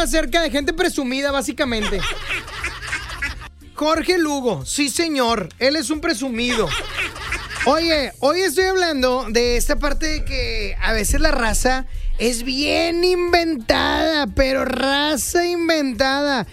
acerca de gente presumida, básicamente. Jorge Lugo, sí señor, él es un presumido. Oye, hoy estoy hablando de esta parte de que a veces la raza es bien inventada, pero raza inventada.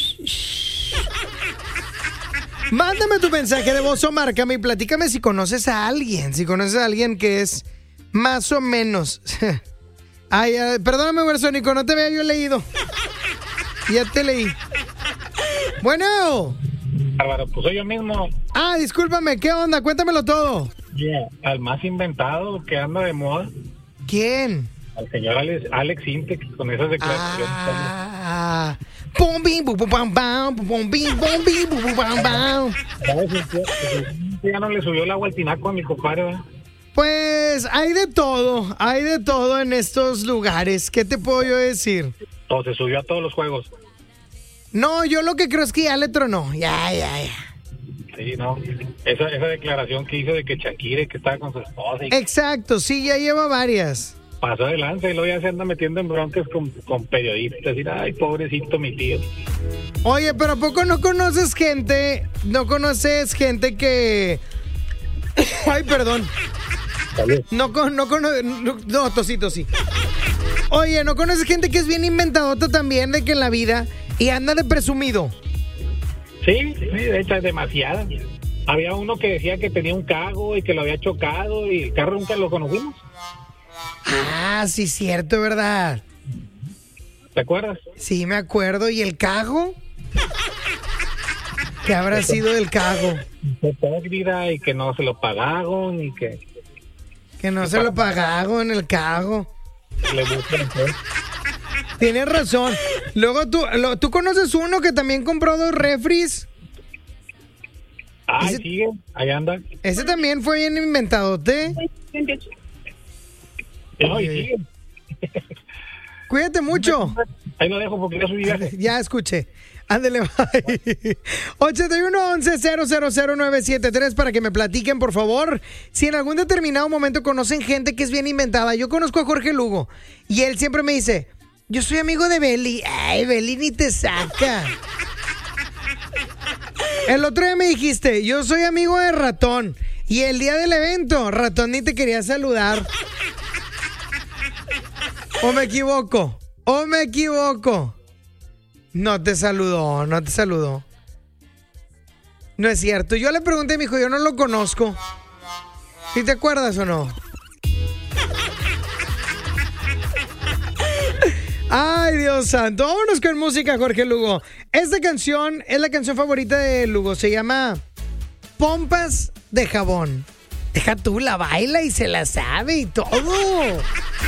Mándame tu mensaje de voz o márcame y platícame si conoces a alguien. Si conoces a alguien que es más o menos. Ay, perdóname, Guarsónico, no te había yo leído. Ya te leí. Bueno. Álvaro, pues soy yo mismo. Ah, discúlpame, ¿qué onda? Cuéntamelo todo. Al más inventado que anda de moda. ¿Quién? Al señor Alex Intec, con esas declaraciones. Pum, bim, bum, bum, bam, bam, pum, bim, bum, bim, bum, bam, bam. Ya no le subió el agua al tinaco a mi compadre, ¿verdad? Pues hay de todo en estos lugares. ¿Qué te puedo yo decir? Todo se subió a todos los juegos. No, yo lo que creo es que ya le tronó. Ya. Sí, no. Esa declaración que hizo de que Shakira, que estaba con su esposa. Exacto, sí, ya lleva varias. Pasó adelante y luego ya se anda metiendo en broncas con periodistas. Decir, ay, pobrecito mi tío. Oye, pero ¿a poco no conoces gente que... Ay, perdón. No, tosito, sí. Oye, ¿no conoces gente que es bien inventadota también de que en la vida y anda de presumido? Sí, de hecho es demasiada. Había uno que decía que tenía un carro y que lo había chocado y el carro nunca lo conocimos. Ah, sí, cierto, ¿verdad? ¿Te acuerdas? Sí, me acuerdo. ¿Y el cago? ¿Qué habrá sido del cago? Pérdida y que no se lo pagaron y que... Que no se lo pagaron el cago. Le buscan, ¿eh? Tienes razón. Luego tú conoces uno que también compró 2 refris. Ay, sigue, ahí anda. Ese también fue bien inventado, ¿te? Ay, sigue. Cuídate mucho. Ahí lo dejo porque ya subí viaje. Ya escuché. Ándele, bye. 8111-000-973 para que me platiquen, por favor, si en algún determinado momento conocen gente que es bien inventada. Yo conozco a Jorge Lugo y él siempre me dice, yo soy amigo de Beli. Ay, Beli ni te saca. El otro día me dijiste, yo soy amigo de Ratón. Y el día del evento, Ratón ni te quería saludar. ¿O me equivoco? No te saludó. No es cierto. Yo le pregunté, me dijo, yo no lo conozco. ¿Sí te acuerdas o no? Ay, Dios santo. Vámonos con música, Jorge Lugo. Esta canción es la canción favorita de Lugo. Se llama Pompas de Jabón. Deja tú, la baila y se la sabe y todo.